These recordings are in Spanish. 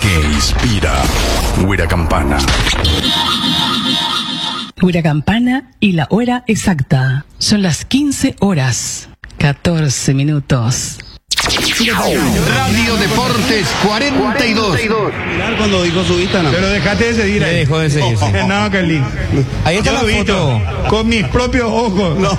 que inspira. Huira Campana. Huira Campana y la hora exacta. Son las 15 horas, 14 minutos. Radio Deportes 42. Cuando dijo su Instagram. Pero dejate de seguir ahí. Dejó de seguir, sí. No, Carly. Ahí está la foto. Con mis propios ojos. No.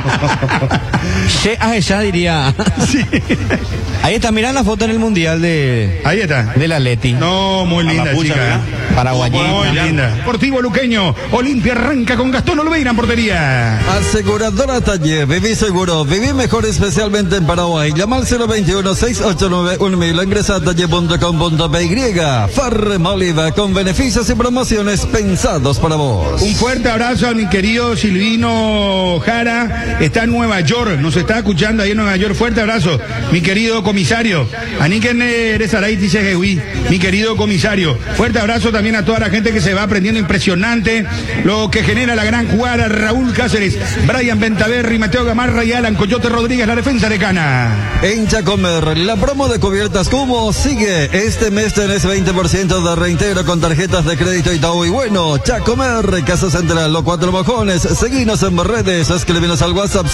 Ya diría. Sí. Ahí está, mirá la foto en el mundial de. Ahí está. Del Atleti. No, muy linda, pucha, chica. Paraguayita. Muy linda. Deportivo Luqueño. Olimpia arranca con Gastón Olveira en portería. Aseguradora Taller, viví seguro, viví mejor, especialmente en Paraguay. Llama al 021-689-1000, ingresa a taller.com.py. Farrem Oliva, con beneficios y promociones pensados para vos. Un fuerte abrazo a mi querido Silvino Jara. Está en Nueva York, nos está escuchando ahí en Nueva York. Fuerte abrazo, mi querido comisario. Aniken eres Araiti Sejehui, mi querido comisario. Fuerte abrazo también a toda la gente que se va aprendiendo. Impresionante lo que genera la gran jugada. Raúl Cáceres, Brian Bentaverri, Mateo Gamarra y Alan Coyote Rodríguez, la defensa de Cana. En Chacomer, la promo de cubiertas Cubo sigue. Este mes tenés 20% de reintegro con tarjetas de crédito Itaú y bueno. Chacomer, Casa Central, Los Cuatro Mojones. Seguinos en redes, escribinos al WhatsApp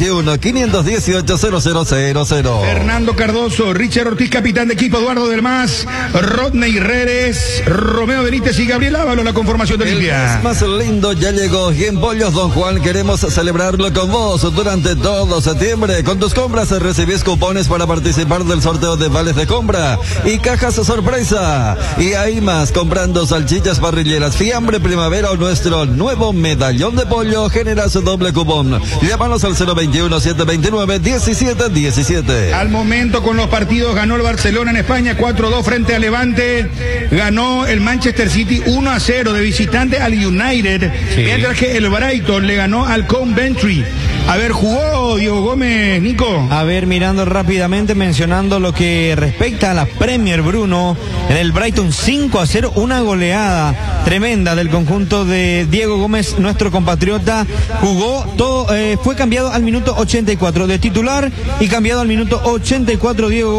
021-518-0000. Fernando Cardoso, Richard Ortiz, capitán de equipo, Eduardo del Mas, Rodney Reres, Romeo Benítez y Gabriel Ávalo, la conformación de Olimpia. El más lindo ya llegó. Y en Pollos Don Juan queremos celebrarlo con vos durante todo septiembre. Con tus compras recibís cupones para participar del sorteo de vales de compra y cajas sorpresa. Y hay más, comprando salchichas parrilleras, fiambre primavera o nuestro nuevo medallón de pollo, generas doble cupón. Llámanos al 021-729-1717. Al momento con los partidos ganó el Barcelona en España 4-2 frente a Levante. Ganó el Manchester City 1-0 de visitante al United. Sí. Mientras que el Brighton le ganó al Coventry. A ver, ¿jugó Diego Gómez, Nico? A ver, mirando rápidamente, mencionando lo que respecta a la Premier, Bruno, en el Brighton 5-0, una goleada tremenda del conjunto de Diego Gómez, nuestro compatriota. Jugó todo, fue cambiado al minuto 84 de titular y cambiado al minuto 84 Diego Gómez.